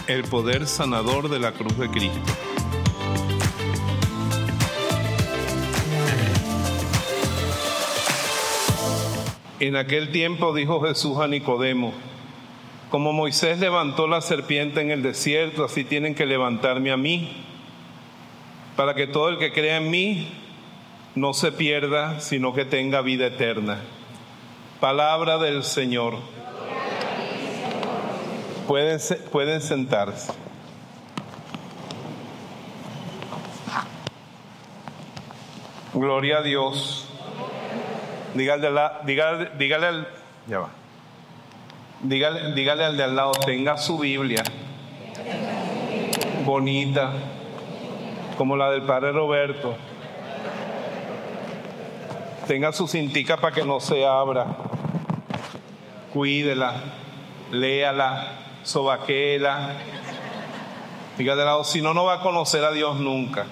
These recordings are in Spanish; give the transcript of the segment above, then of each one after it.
El poder sanador de la cruz de Cristo. En aquel tiempo dijo Jesús a Nicodemo: como Moisés levantó la serpiente en el desierto, así tienen que levantarme a mí, para que todo el que crea en mí no se pierda, sino que tenga vida eterna. Palabra del Señor. Pueden sentarse. Gloria a Dios. Dígale al de al lado, tenga su Biblia bonita, como la del Padre Roberto. Tenga su cintica para que no se abra. Cuídela, léala, sobaquéela. Dígale al lado, si no, no va a conocer a Dios nunca.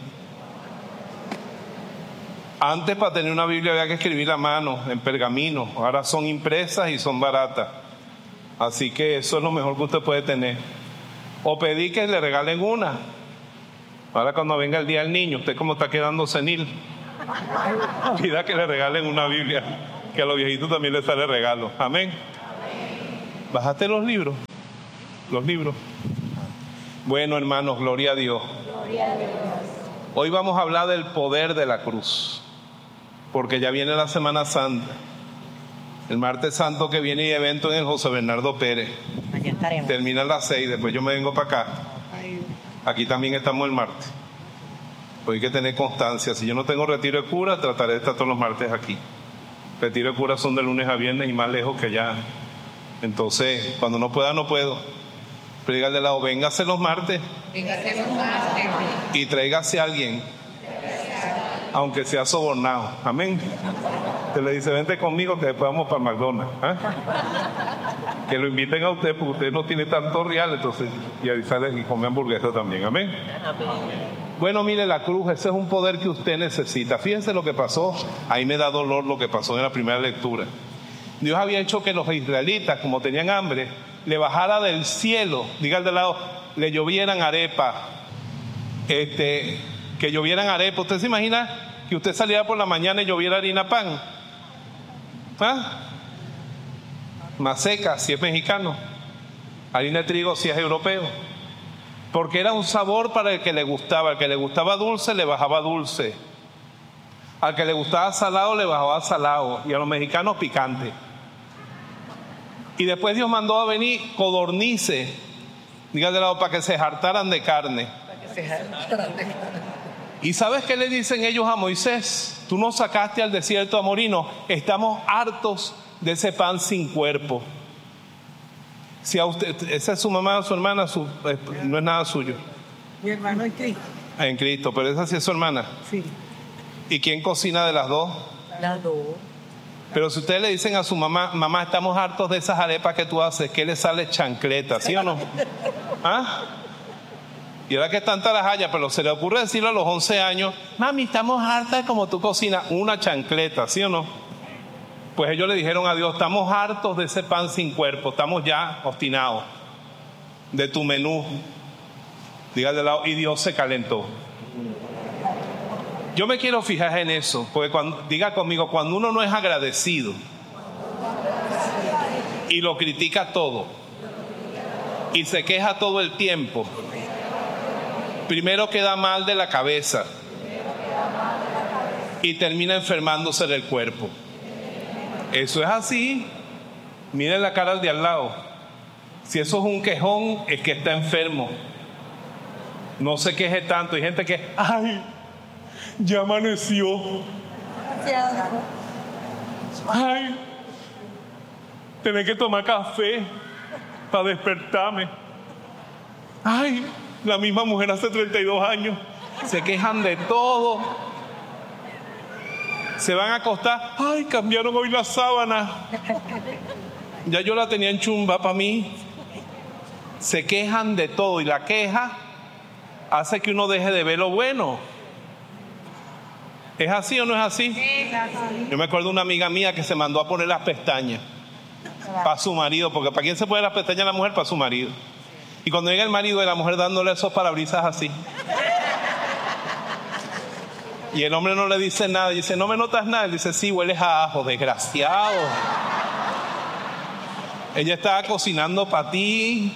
Antes, para tener una Biblia había que escribir a mano, en pergamino. Ahora son impresas y son baratas. Así que eso es lo mejor que usted puede tener. O pedí que le regalen una. Ahora cuando venga el día del niño, usted como está quedando senil, pida que le regalen una Biblia, que a los viejitos también les sale regalo. Amén. ¿Bajaste los libros? Los libros. Bueno, hermanos, gloria a Dios. Gloria a Dios. Hoy vamos a hablar del poder de la cruz, porque ya viene la Semana Santa. El martes santo que viene hay evento en el José Bernardo Pérez. Allá estaremos. Termina a las 6, después yo me vengo para acá. Aquí también estamos el martes. Pues hay que tener constancia. Si yo no tengo retiro de cura, trataré de estar todos los martes aquí. Retiro de cura son de lunes a viernes y más lejos que allá. Entonces, cuando no pueda, no puedo. Pero dígale al lado, véngase los martes. Véngase los martes. Y tráigase a alguien, aunque sea sobornado. Amén. Te le dice, vente conmigo que después vamos para McDonald's. Que lo inviten a usted, porque usted no tiene tanto real, entonces, y ahí sale y come hamburguesa también. Amén. Bueno, mire, la cruz, ese es un poder que usted necesita. Fíjense lo que pasó. Ahí me da dolor lo que pasó en la primera lectura. Dios había hecho que los israelitas, como tenían hambre, le bajara del cielo, diga al de lado, le llovieran arepa. Que llovieran arepa. ¿Usted se imagina que usted saliera por la mañana y lloviera harina pan? Maseca, si es mexicano. Harina de trigo, si es europeo. Porque era un sabor para el que le gustaba. Al que le gustaba dulce, le bajaba dulce. Al que le gustaba salado, le bajaba salado. Y a los mexicanos, picante. Y después Dios mandó a venir codornices, dígale al lado, para que se hartaran de carne. ¿Y sabes qué le dicen ellos a Moisés? Tú nos sacaste al desierto amorino, estamos hartos de ese pan sin cuerpo. Si a usted, esa es su mamá, su hermana, no es nada suyo. Mi hermano en Cristo. En Cristo, pero esa sí es su hermana. Sí. ¿Y quién cocina de las dos? Las dos. Pero si ustedes le dicen a su mamá, mamá, estamos hartos de esas arepas que tú haces, ¿qué le sale? Chancleta, ¿sí o no? Y ahora que están tarajayas, pero se le ocurre decirle a los 11 años, mami, estamos hartas de como tú cocinas, una chancleta, ¿sí o no? Pues ellos le dijeron a Dios, estamos hartos de ese pan sin cuerpo, estamos ya obstinados de tu menú. Dígale al lado, y Dios se calentó. Yo me quiero fijar en eso, porque diga conmigo, cuando uno no es agradecido y lo critica todo y se queja todo el tiempo, primero queda mal de la cabeza y termina enfermándose del cuerpo. Eso es así. Miren la cara al de al lado. Si eso es un quejón, es que está enfermo. No se queje tanto. Hay gente que, ay, ya amaneció. Ay, tener que tomar café para despertarme. Ay, la misma mujer hace 32 años. Se quejan de todo. Se van a acostar. Ay, cambiaron hoy la sábana. Ya yo la tenía en chumba para mí. Se quejan de todo y la queja hace que uno deje de ver lo bueno. ¿Es así o no es así? Yo me acuerdo de una amiga mía que se mandó a poner las pestañas para su marido, porque ¿para quién se pone las pestañas la mujer? Para su marido. Y cuando llega el marido de la mujer dándole esos parabrisas así. Y el hombre no le dice nada. Dice, ¿no me notas nada? Él dice, sí, hueles a ajo, desgraciado. Ella estaba cocinando para ti.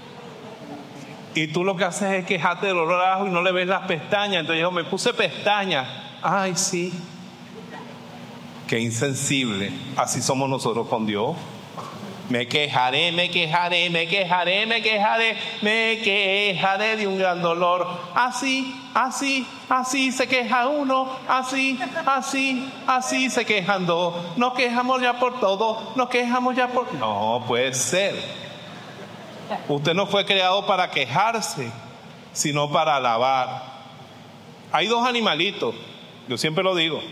Y tú lo que haces es quejarte del olor a ajo y no le ves las pestañas. Entonces dijo, me puse pestañas. Ay, sí. Qué insensible. Así somos nosotros con Dios. Me quejaré, me quejaré, me quejaré, me quejaré, me quejaré de un gran dolor. Así, así, así se queja uno. Así, así, así se quejan dos. Nos quejamos ya por todo. Nos quejamos ya por... No puede ser. Usted no fue creado para quejarse, sino para alabar. Hay dos animalitos. Yo siempre lo digo.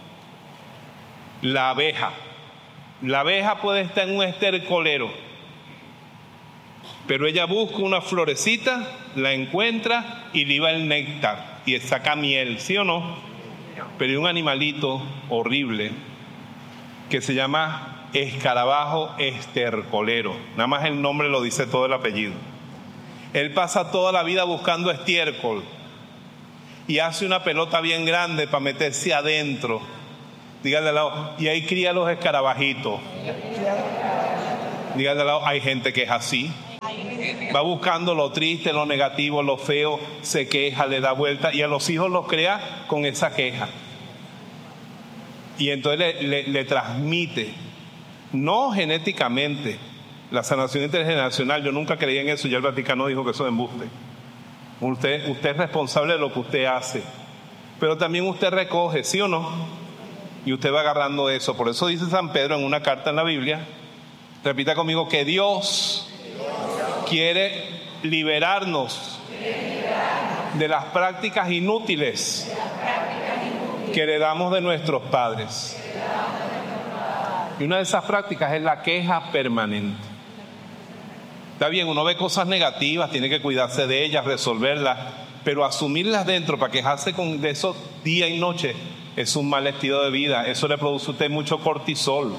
La abeja. La abeja puede estar en un estercolero, pero ella busca una florecita, la encuentra y liba el néctar y saca miel, ¿sí o no? Pero hay un animalito horrible que se llama escarabajo estercolero. Nada más el nombre lo dice todo el apellido. Él pasa toda la vida buscando estiércol y hace una pelota bien grande para meterse adentro. Dígale al lado, y ahí cría los escarabajitos. Dígale al lado, hay gente que es así. Va buscando lo triste, lo negativo, lo feo, se queja, le da vuelta y a los hijos los crea con esa queja. Y entonces le transmite, no genéticamente, la sanación intergeneracional. Yo nunca creí en eso, ya el Vaticano dijo que eso es embuste. Usted es responsable de lo que usted hace, pero también usted recoge, ¿sí o no? Y usted va agarrando eso. Por eso dice San Pedro en una carta en la Biblia, repita conmigo, que Dios quiere liberarnos de las prácticas inútiles que heredamos de nuestros padres. Y una de esas prácticas es la queja permanente. Está bien, uno ve cosas negativas, tiene que cuidarse de ellas, resolverlas, pero asumirlas dentro para quejarse de eso día y noche es un mal estilo de vida. Eso le produce a usted mucho cortisol.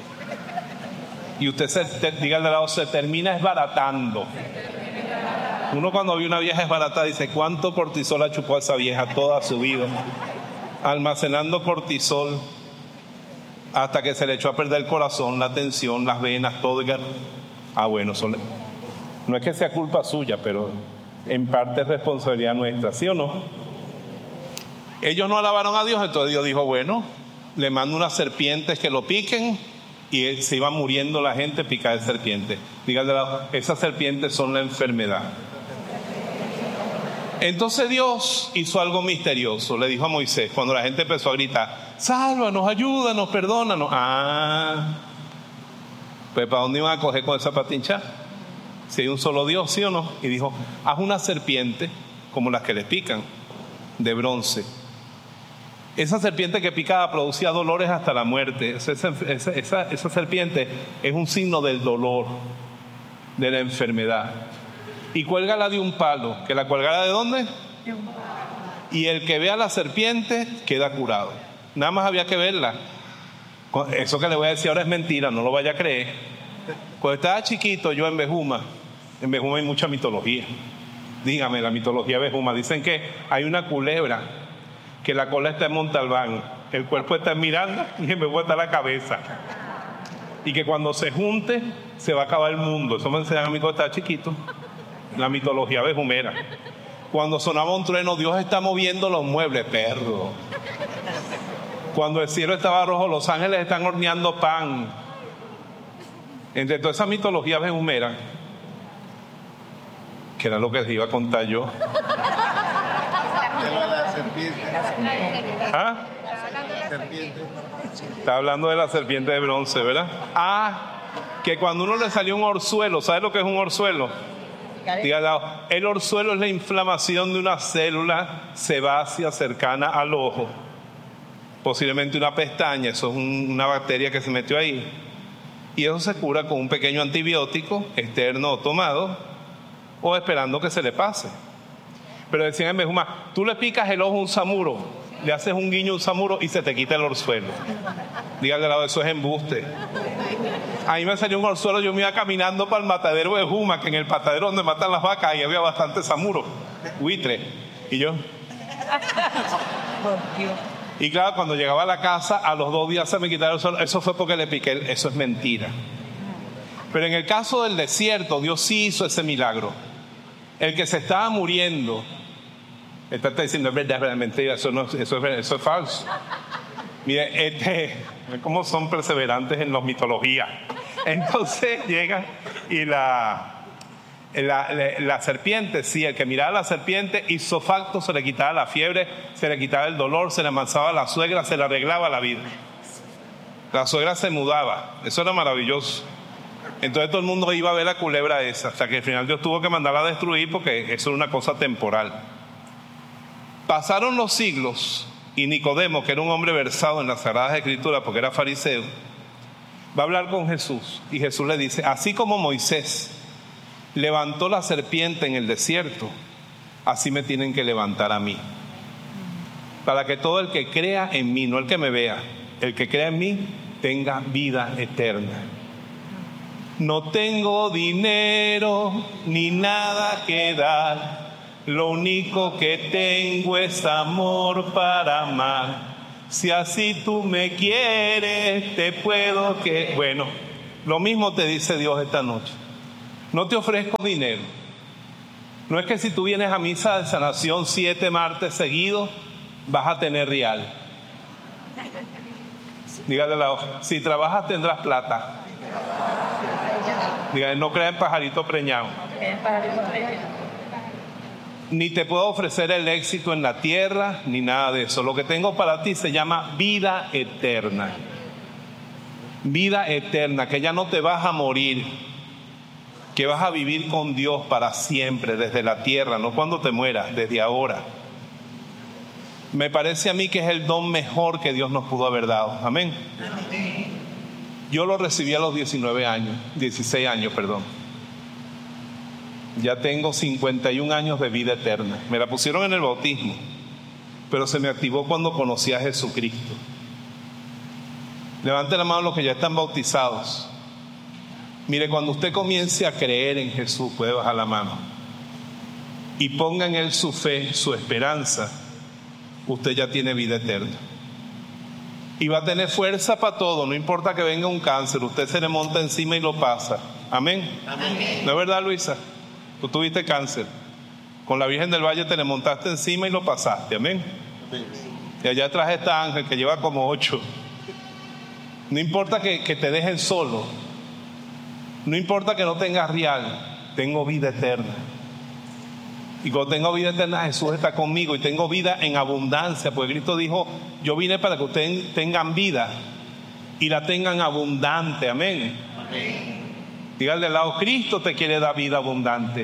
Y usted dígale al lado, se termina esbaratando. Uno cuando ve una vieja esbaratada dice, ¿cuánto cortisol ha chupado esa vieja toda su vida? Almacenando cortisol hasta que se le echó a perder el corazón, la tensión, las venas, todo. Bueno, no es que sea culpa suya, pero en parte es responsabilidad nuestra, ¿sí o no? Ellos no alabaron a Dios, entonces Dios dijo, bueno, le mando unas serpientes que lo piquen, y se iba muriendo la gente picada de serpiente. Díganle, esas serpientes son la enfermedad. Entonces Dios hizo algo misterioso. Le dijo a Moisés, cuando la gente empezó a gritar, sálvanos, ayúdanos, perdónanos. Pues ¿para dónde iban a coger con esa patincha? Si hay un solo Dios, ¿sí o no? Y dijo, haz una serpiente como las que les pican, de bronce. Esa serpiente que picaba producía dolores hasta la muerte. Esa serpiente es un signo del dolor, de la enfermedad. Y cuélgala de un palo. ¿Que la cuelgara de dónde? De un palo. Y el que vea la serpiente queda curado. Nada más había que verla. Eso que le voy a decir ahora es mentira, no lo vaya a creer. Cuando estaba chiquito yo en Bejuma hay mucha mitología. Dígame, la mitología de Bejuma. Dicen que hay una culebra que la cola está en Montalbán, el cuerpo está en Miranda y en Bejuma está la cabeza. Y que cuando se junte se va a acabar el mundo. Eso me enseñan a mí cuando estaba chiquito. La mitología bejumera. Cuando sonaba un trueno, Dios está moviendo los muebles, perro. Cuando el cielo estaba rojo, los ángeles están horneando pan. Entre toda esa mitología bejumera, que era lo que les iba a contar yo. ¿Ah? Está hablando de la serpiente de bronce, ¿verdad? Que cuando uno le salió un orzuelo, ¿sabe lo que es un orzuelo? El orzuelo es la inflamación de una célula sebácea cercana al ojo, posiblemente una pestaña. Eso es una bacteria que se metió ahí, y eso se cura con un pequeño antibiótico externo tomado o esperando que se le pase. Pero decían en Bejuma, tú le picas el ojo a un samuro, le haces un guiño a un samuro y se te quita el orzuelo. Dígale al lado, eso es embuste. A mí me salió un orzuelo, yo me iba caminando para el matadero de Juma, que en el matadero donde matan las vacas ahí había bastante samuro, buitre. Y yo. Y claro, cuando llegaba a la casa, a los 2 días se me quitaba el orzuelo. Eso fue porque le piqué, eso es mentira. Pero en el caso del desierto, Dios sí hizo ese milagro. El que se estaba muriendo, está diciendo, es verdad, es mentira, eso es falso. Mire, cómo son perseverantes en la mitología. Entonces llega y la serpiente, sí, el que miraba a la serpiente isofacto, se le quitaba la fiebre, se le quitaba el dolor, se le amansaba a la suegra, se le arreglaba la vida. La suegra se mudaba, eso era maravilloso. Entonces todo el mundo iba a ver la culebra esa, hasta que al final Dios tuvo que mandarla a destruir porque eso era una cosa temporal. Pasaron los siglos y Nicodemo, que era un hombre versado en las Sagradas Escrituras porque era fariseo, va a hablar con Jesús y Jesús le dice, así como Moisés levantó la serpiente en el desierto, así me tienen que levantar a mí, para que todo el que crea en mí, no el que me vea, el que crea en mí tenga vida eterna. No tengo dinero ni nada que dar, lo único que tengo es amor para amar. Si así tú me quieres, te puedo que... Bueno, lo mismo te dice Dios esta noche. No te ofrezco dinero. No es que si tú vienes a misa de sanación 7 martes seguidos, vas a tener real. Dígale a la hoja, si trabajas tendrás plata. Dígale, no creas en pajarito preñado. Ni te puedo ofrecer el éxito en la tierra, ni nada de eso. Lo que tengo para ti se llama vida eterna. Vida eterna, que ya no te vas a morir, que vas a vivir con Dios para siempre, desde la tierra, no cuando te mueras, desde ahora. Me parece a mí que es el don mejor que Dios nos pudo haber dado. Amén. Yo lo recibí a los 16 años, perdón. Ya tengo 51 años de vida eterna. Me la pusieron en el bautismo, pero se me activó cuando conocí a Jesucristo. Levante la mano los que ya están bautizados. Mire, cuando usted comience a creer en Jesús, puede bajar la mano, y ponga en Él su fe, su esperanza, usted ya tiene vida eterna. Y va a tener fuerza para todo, no importa que venga un cáncer, usted se le monta encima y lo pasa. Amén. Amén. ¿No es verdad, Luisa? Tú tuviste cáncer. Con la Virgen del Valle te le montaste encima y lo pasaste. Amén. Amén. Y allá atrás está Ángel, que lleva como 8. No importa que te dejen solo. No importa que no tengas real. Tengo vida eterna. Y cuando tengo vida eterna, Jesús está conmigo y tengo vida en abundancia. Porque Cristo dijo, yo vine para que ustedes tengan vida y la tengan abundante. Amén. Amén. Dígale al lado, Cristo te quiere dar vida abundante.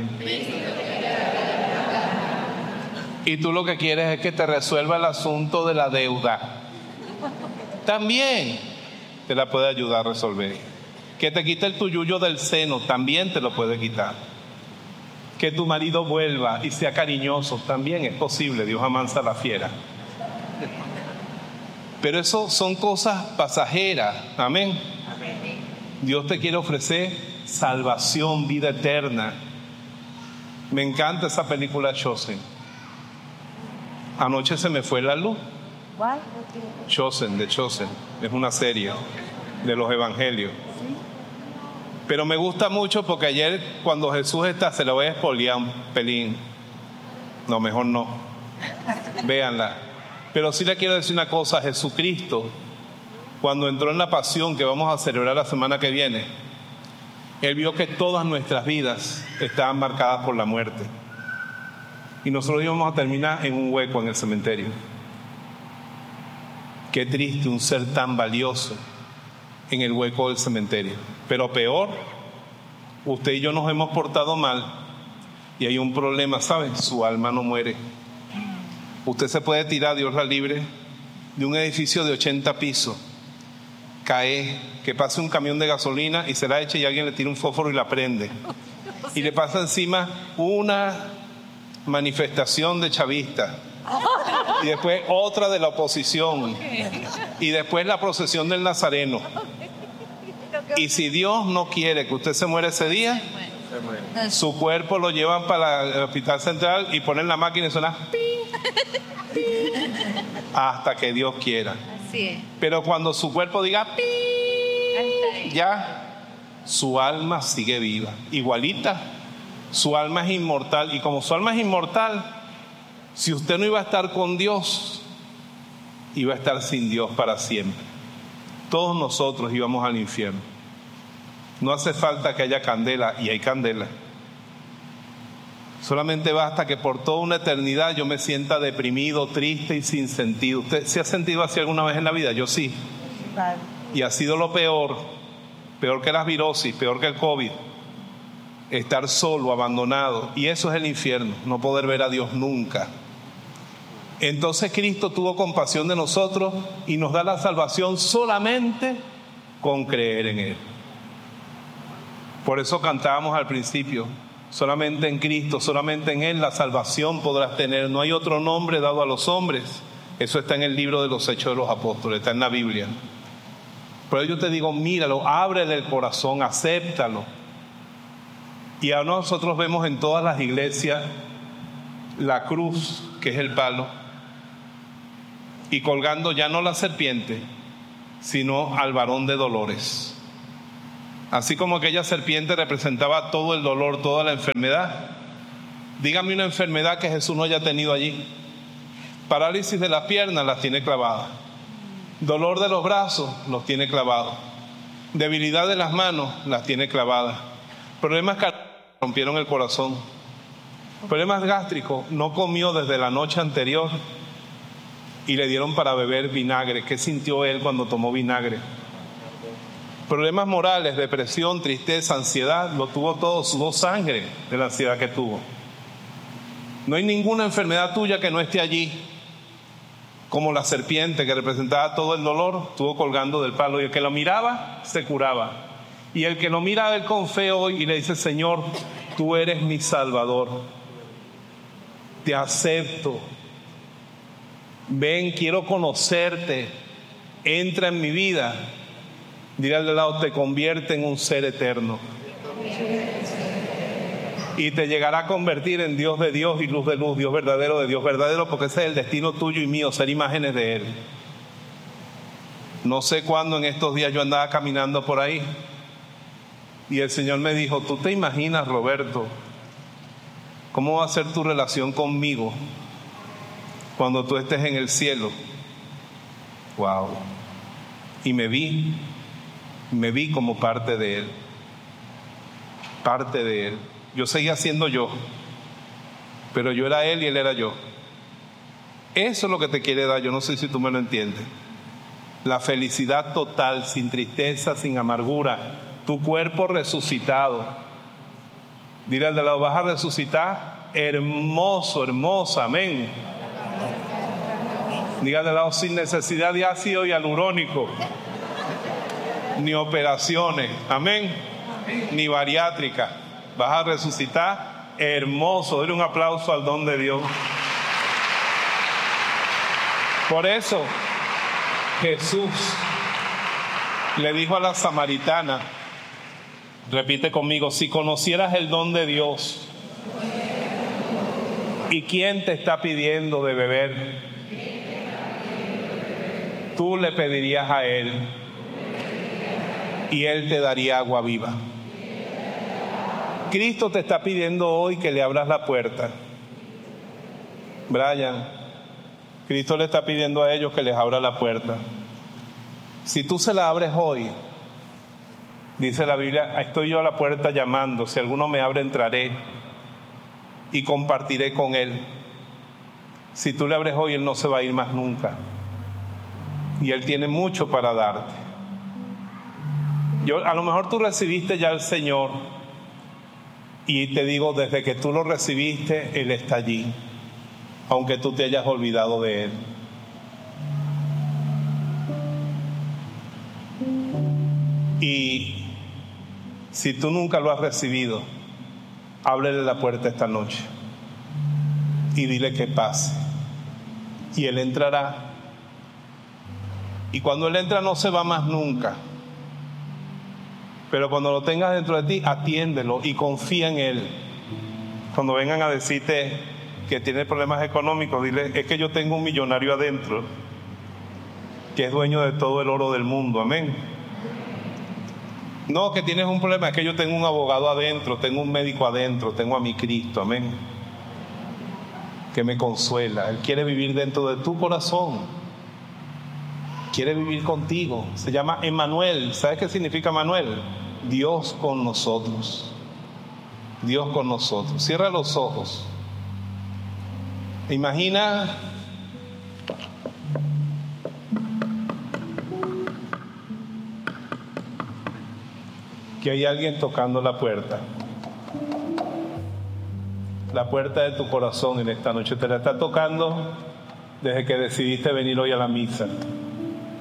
Y tú lo que quieres es que te resuelva el asunto de la deuda. También te la puede ayudar a resolver. Que te quite el tuyuyo del seno, también te lo puede quitar. Que tu marido vuelva y sea cariñoso, también es posible. Dios amansa a la fiera. Pero eso son cosas pasajeras. Amén. Dios te quiere ofrecer salvación, vida eterna. Me encanta esa película Chosen. Anoche se me fue la luz. Chosen, de Chosen. Es una serie de los evangelios. Pero me gusta mucho porque ayer cuando Jesús está, se lo voy a espoliar un pelín. No, mejor no. Véanla. Pero sí le quiero decir una cosa. Jesucristo, cuando entró en la pasión que vamos a celebrar la semana que viene, Él vio que todas nuestras vidas estaban marcadas por la muerte. Y nosotros íbamos a terminar en un hueco en el cementerio. Qué triste un ser tan valioso en el hueco del cementerio. Pero peor, usted y yo nos hemos portado mal y hay un problema, ¿sabe? Su alma no muere. Usted se puede tirar, Dios la libre, de un edificio de 80 pisos, cae, que pase un camión de gasolina y se la eche y alguien le tira un fósforo y la prende. Y le pasa encima una manifestación de chavistas. Y después otra de la oposición. Y después la procesión del Nazareno. Y si Dios no quiere que usted se muera ese día, su cuerpo lo llevan para el hospital central y ponen la máquina y suena hasta que Dios quiera. Así es. Pero cuando su cuerpo diga ya, su alma sigue viva, igualita. Su alma es inmortal, y como su alma es inmortal, si usted no iba a estar con Dios, iba a estar sin Dios para siempre. Todos nosotros íbamos al infierno. No hace falta que haya candela, y hay candela. Solamente basta que por toda una eternidad yo me sienta deprimido, triste y sin sentido. ¿Usted se ha sentido así alguna vez en la vida? Yo sí. Y ha sido lo peor que las virosis, peor que el COVID. Estar solo, abandonado. Y eso es el infierno, no poder ver a Dios nunca. Entonces Cristo tuvo compasión de nosotros y nos da la salvación solamente con creer en Él. Por eso cantábamos al principio: solamente en Cristo, solamente en Él la salvación podrás tener. No hay otro nombre dado a los hombres. Eso está en el libro de los Hechos de los Apóstoles, está en la Biblia. Pero yo te digo, míralo, ábrele el corazón, acéptalo. Y ahora nosotros vemos en todas las iglesias la cruz, que es el palo, y colgando ya no la serpiente, sino al varón de dolores. Así como aquella serpiente representaba todo el dolor, toda la enfermedad. Dígame una enfermedad que Jesús no haya tenido allí. Parálisis de las piernas, las tiene clavadas. Dolor de los brazos, los tiene clavados. Debilidad de las manos, las tiene clavadas. Problemas que rompieron el corazón. Problemas gástricos, no comió desde la noche anterior y le dieron para beber vinagre. ¿Qué sintió él cuando tomó vinagre? Problemas morales, depresión, tristeza, ansiedad, lo tuvo todo, sudó sangre de la ansiedad que tuvo. No hay ninguna enfermedad tuya que no esté allí. Como la serpiente que representaba todo el dolor, estuvo colgando del palo, y el que lo miraba se curaba. Y el que lo mira a él con fe hoy y le dice: Señor, tú eres mi Salvador, te acepto, ven, quiero conocerte, entra en mi vida. Dile al de lado: te convierte en un ser eterno y te llegará a convertir en Dios de Dios y luz de luz, Dios verdadero de Dios verdadero, porque ese es el destino tuyo y mío, ser imágenes de Él. No sé cuándo en estos días yo andaba caminando por ahí y el Señor me dijo: ¿tú te imaginas, Roberto, cómo va a ser tu relación conmigo cuando tú estés en el cielo? Wow. Y me vi como parte de Él, parte de Él. Yo seguía siendo yo, pero yo era Él y Él era yo. Eso es lo que te quiere dar. Yo no sé si tú me lo entiendes. La felicidad total, sin tristeza, sin amargura, tu cuerpo resucitado. Dile al de lado: vas a resucitar hermoso, hermosa, amén. Diga al de lado: sin necesidad de ácido hialurónico, ni operaciones, amén, ni bariátrica. Vas a resucitar hermoso. Dale un aplauso al don de Dios. Por eso Jesús le dijo a la samaritana, repite conmigo: si conocieras el don de Dios y quién te está pidiendo de beber, tú le pedirías a Él y Él te daría agua viva. Cristo te está pidiendo hoy que le abras la puerta. Brian, Cristo le está pidiendo a ellos que les abra la puerta. Si tú se la abres hoy, dice la Biblia: estoy yo a la puerta llamando, si alguno me abre entraré y compartiré con él. Si tú le abres hoy, él no se va a ir más nunca, y él tiene mucho para darte. A lo mejor tú recibiste ya al Señor, y te digo, desde que tú lo recibiste, Él está allí, aunque tú te hayas olvidado de Él. Y si tú nunca lo has recibido, ábrele la puerta esta noche y dile que pase, y Él entrará. Y cuando Él entra, no se va más nunca. Pero cuando lo tengas dentro de ti, atiéndelo y confía en Él. Cuando vengan a decirte que tienes problemas económicos, dile, es que yo tengo un millonario adentro que es dueño de todo el oro del mundo. Amén. No, que tienes un problema, es que yo tengo un abogado adentro, tengo un médico adentro, tengo a mi Cristo. Amén. Que me consuela. Él quiere vivir dentro de tu corazón. Quiere vivir contigo. Se llama Emmanuel. ¿Sabes qué significa Emmanuel? Dios con nosotros. Dios con nosotros. Cierra los ojos. Imagina que hay alguien tocando la puerta de tu corazón en esta noche. Te la está tocando desde que decidiste venir hoy a la misa.